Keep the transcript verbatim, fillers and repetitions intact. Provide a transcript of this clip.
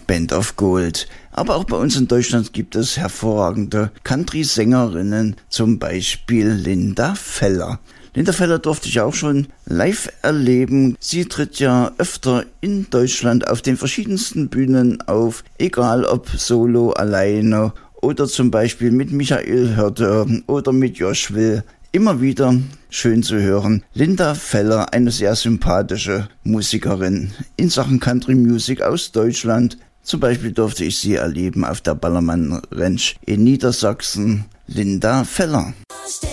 Band of Gold. Aber auch bei uns in Deutschland gibt es hervorragende Country-Sängerinnen, zum Beispiel Linda Feller. Linda Feller durfte ich auch schon live erleben. Sie tritt ja öfter in Deutschland auf den verschiedensten Bühnen auf, egal ob solo, alleine oder zum Beispiel mit Michael Hörte oder mit Josh Will. Immer wieder schön zu hören. Linda Feller, eine sehr sympathische Musikerin in Sachen Country Music aus Deutschland. Zum Beispiel durfte ich sie erleben auf der Ballermann Ranch in Niedersachsen. Linda Feller.